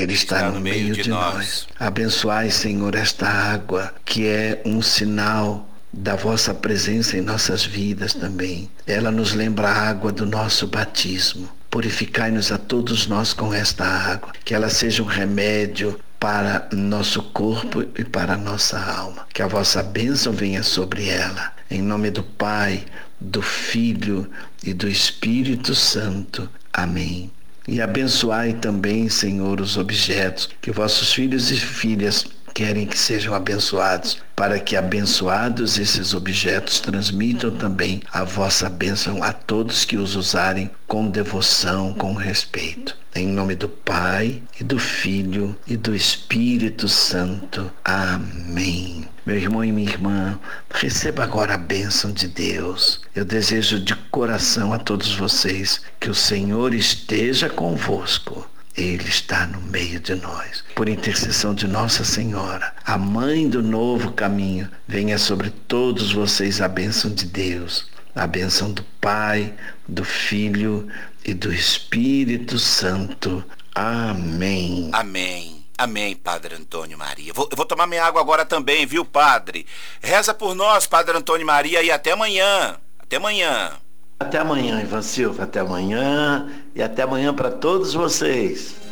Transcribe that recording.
Ele está no meio de nós. Abençoai, Senhor, esta água, que é um sinal da vossa presença em nossas vidas também. Ela nos lembra a água do nosso batismo. Purificai-nos a todos nós com esta água, que ela seja um remédio para nosso corpo e para nossa alma. Que a vossa bênção venha sobre ela. Em nome do Pai, do Filho e do Espírito Santo. Amém. E abençoai também, Senhor, os objetos que vossos filhos e filhas querem que sejam abençoados, para que, abençoados esses objetos, transmitam também a vossa bênção a todos que os usarem com devoção, com respeito. Em nome do Pai, e do Filho, e do Espírito Santo. Amém. Meu irmão e minha irmã, receba agora a bênção de Deus. Eu desejo de coração a todos vocês que o Senhor esteja convosco. Ele está no meio de nós. Por intercessão de Nossa Senhora, a Mãe do novo caminho, venha sobre todos vocês a bênção de Deus, a bênção do Pai, do Filho e do Espírito Santo. Amém. Amém. Amém, Padre Antônio Maria. Eu vou tomar minha água agora também, viu, Padre? Reza por nós, Padre Antônio Maria, e até amanhã. Até amanhã. Até amanhã, Ivan Silva. Até amanhã. E até amanhã para todos vocês.